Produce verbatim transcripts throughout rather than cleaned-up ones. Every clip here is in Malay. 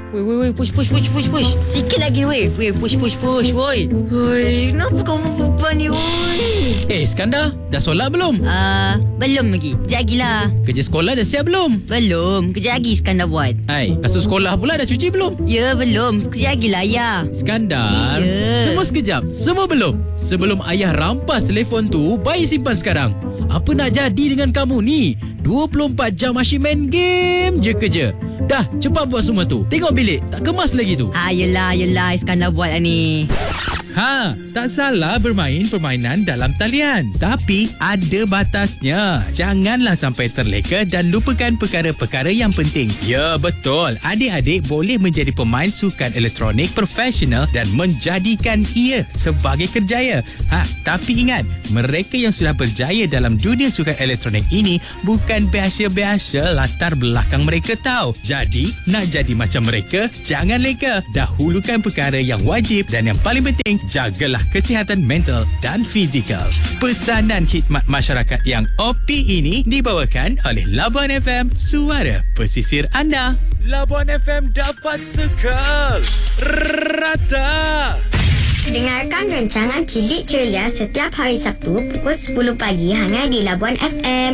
Woi, woi, woi, push, push, push, push, push. Sikit lagi, woi. Woi, push, push, push, woi. Woi, kenapa kamu perempuan ni, woi? Eh, Iskandar, dah solat belum? Ah, uh, belum lagi. Sekejap lagi lah. Kerja sekolah dah siap belum? Belum. Kejap lagi Iskandar buat. Hai, masuk sekolah pula dah cuci belum? Ya, belum. Sekejap lagi lah, ya. Iskandar, Ya. semua sekejap. Semua belum? Sebelum ayah rampas telefon tu, bayi simpan sekarang. Apa nak jadi dengan kamu ni? dua puluh empat jam asyik main game je kerja. Dah, cepat buat semua tu. Tengok bilik, tak kemas lagi tu. Ah, yelah, yelah. Iskandar buat lah ni. Ha, tak salah bermain permainan dalam talian. Tapi ada batasnya. Janganlah sampai terleka dan lupakan perkara-perkara yang penting. Ya, betul. Adik-adik boleh menjadi pemain sukan elektronik profesional dan menjadikan ia sebagai kerjaya. Ha, tapi ingat, mereka yang sudah berjaya dalam dunia sukan elektronik ini bukan biasa-biasa latar belakang mereka tahu. Jadi, nak jadi macam mereka, jangan leka. Dahulukan perkara yang wajib dan yang paling penting, jagalah kesihatan mental dan fizikal. Pesanan khidmat masyarakat yang O P ini dibawakan oleh Labuan F M, suara pesisir anda. Labuan F M dapat sekal rata. Dengarkan rancangan Cilik Ceria setiap hari Sabtu pukul sepuluh pagi hanya di Labuan F M.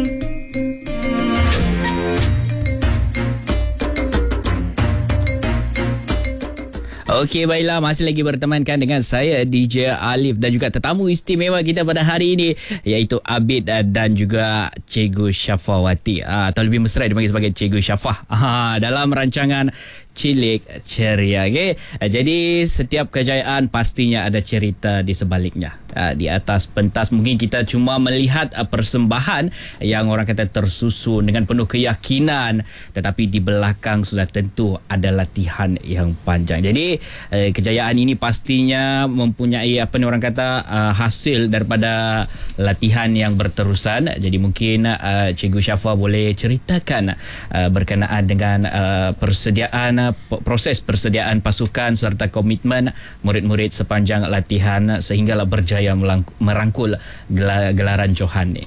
Okey, baiklah, masih lagi bertemankan dengan saya D J Alif dan juga tetamu istimewa kita pada hari ini iaitu Abid dan juga Cikgu Syafawati, atau lebih mesra dipanggil sebagai Cikgu Syafah, dalam rancangan Cilik Ceria. Okay? Jadi setiap kejayaan pastinya ada cerita di sebaliknya. Di atas pentas mungkin kita cuma melihat persembahan yang orang kata tersusun dengan penuh keyakinan, tetapi di belakang sudah tentu ada latihan yang panjang. Jadi kejayaan ini pastinya mempunyai apa ni orang kata hasil daripada latihan yang berterusan. Jadi mungkin Cikgu Syafa boleh ceritakan berkenaan dengan persediaan proses persediaan pasukan serta komitmen murid-murid sepanjang latihan sehinggalah berjaya merangkul gelaran Johan ni.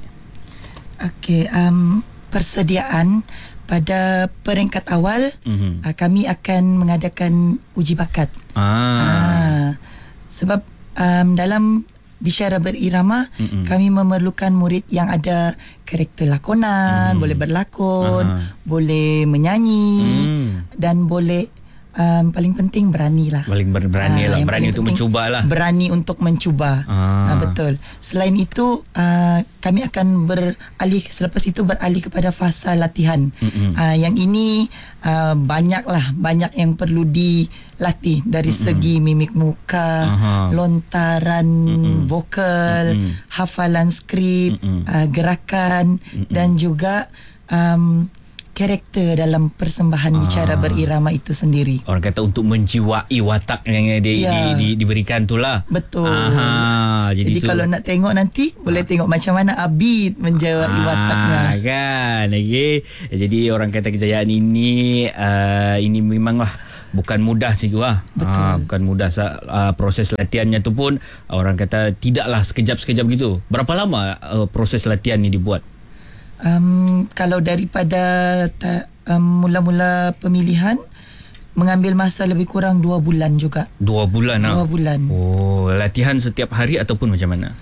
Okey, um, persediaan pada peringkat awal, mm-hmm. uh, kami akan mengadakan uji bakat. Ah. Uh, sebab um, dalam bisyara berirama, mm-hmm. kami memerlukan murid yang ada karakter lakonan, mm. boleh berlakon, Aha. boleh menyanyi, mm. dan boleh um, paling penting beranilah. Paling ber- berani lah, uh, berani untuk mencuba lah. Berani untuk mencuba. Ah. Uh, betul. Selain itu, uh, kami akan beralih selepas itu beralih kepada fasa latihan. Mm-hmm. Uh, yang ini uh, banyaklah banyak yang perlu dilatih dari mm-hmm. segi mimik muka, Aha. lontaran mm-hmm. vokal, mm-hmm. hafalan skrip, mm-hmm. uh, gerakan, mm-hmm. dan juga um, karakter dalam persembahan ah. bicara berirama itu sendiri. Orang kata untuk menjiwai watak yang di, ya. di, di, diberikan tu lah. Betul. Aha, jadi jadi tu. Kalau nak tengok nanti, boleh ah. tengok macam mana Abid menjiwai ah, wataknya. Kan. Okay. Jadi orang kata kejayaan ini, uh, ini memanglah bukan mudah cikgu lah. Betul. Ah, bukan mudah. Uh, proses latihannya tu pun orang kata tidaklah sekejap-sekejap gitu. Berapa lama uh, proses latihan ni dibuat? Um, kalau daripada ta, um, mula-mula pemilihan mengambil masa lebih kurang dua bulan juga. Dua bulan lah? Dua bulan. Oh, latihan setiap hari ataupun macam mana?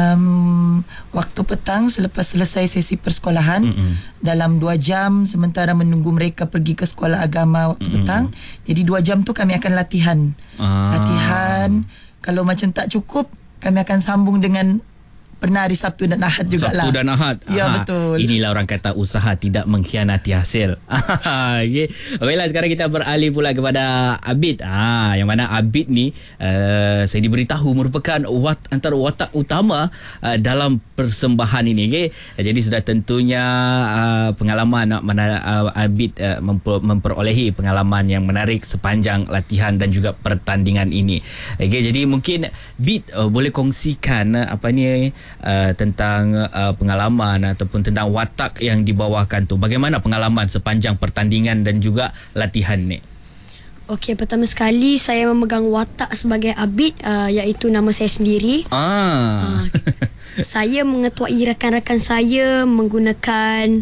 Um, waktu petang selepas selesai sesi persekolahan, mm-hmm. dalam dua jam sementara menunggu mereka pergi ke sekolah agama waktu mm-hmm. petang. Jadi dua jam tu kami akan latihan. Ah. Latihan. Kalau macam tak cukup, kami akan sambung dengan pernah hari Sabtu dan Ahad jugalah. Sabtu dan Ahad. Ya, Aha. betul. Inilah orang kata usaha tidak mengkhianati hasil. Okay. Baiklah, sekarang kita beralih pula kepada Abid. Ah, yang mana Abid ni uh, saya diberitahu merupakan wat, antara watak utama uh, dalam persembahan ini. Okay. Jadi sudah tentunya uh, pengalaman mana uh, Abid uh, memper, memperolehi pengalaman yang menarik sepanjang latihan dan juga pertandingan ini. Okay. Jadi mungkin Bid uh, boleh kongsikan uh, apa ni Uh, tentang uh, pengalaman ataupun tentang watak yang dibawakan tu. Bagaimana pengalaman sepanjang pertandingan dan juga latihan ni? Okey, pertama sekali saya memegang watak sebagai Abid, uh, iaitu nama saya sendiri. Ah. Uh, saya mengetuai rakan-rakan saya menggunakan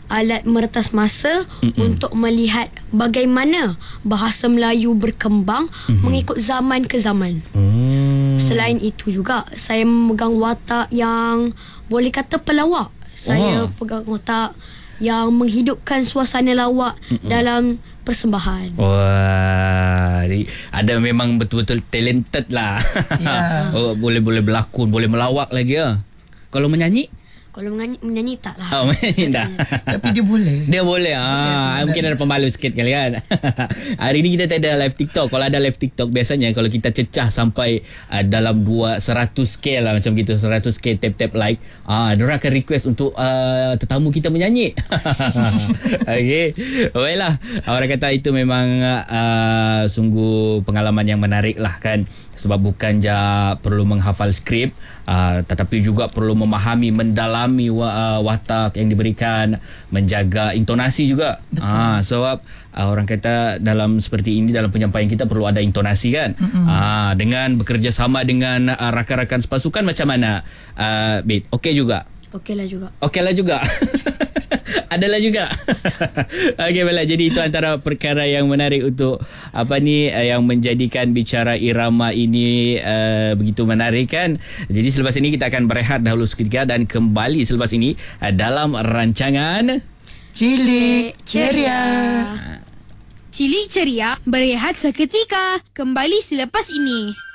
alat meretas masa Mm-mm. untuk melihat bagaimana bahasa Melayu berkembang Mm-mm. mengikut zaman ke zaman. Mm. Selain itu juga, saya memegang watak yang boleh kata pelawak. Saya oh. pegang watak yang menghidupkan suasana lawak Mm-mm. dalam persembahan. Wah, ada memang betul-betul talented lah. Yeah. Oh, boleh-boleh berlakon, boleh melawak lagi ya. Kalau menyanyi? Kalau menyanyi, menyanyi tak lah. Oh, menyanyi tak. Tapi dia boleh. Dia boleh. Ah, mungkin ada pemalu sikit kali kan. Hari ni kita tak ada live TikTok. Kalau ada live TikTok, biasanya kalau kita cecah sampai uh, dalam dua seratus K lah macam gitu, seratus K tap-tap like, ah, diorang akan request untuk uh, tetamu kita menyanyi. Okey. Baiklah. Orang kata itu memang uh, sungguh pengalaman yang menarik lah kan. Sebab bukan je perlu menghafal skrip, uh, tetapi juga perlu memahami, mendalami wa, uh, watak yang diberikan, menjaga intonasi juga. Ah, uh, sebab uh, orang kata dalam seperti ini, dalam penyampaian kita perlu ada intonasi kan. Ah, uh, dengan bekerjasama dengan uh, rakan-rakan sepasukan macam mana? Uh, Bit, okey juga? Okeylah juga. Okeylah juga. Adalah juga. Okey, baiklah. Jadi itu antara perkara yang menarik untuk apa ni uh, yang menjadikan bicara irama ini uh, begitu menarik kan. Jadi selepas ini kita akan berehat dahulu seketika dan kembali selepas ini uh, dalam rancangan Cilik Ceria. Cilik Ceria berehat seketika, kembali selepas ini.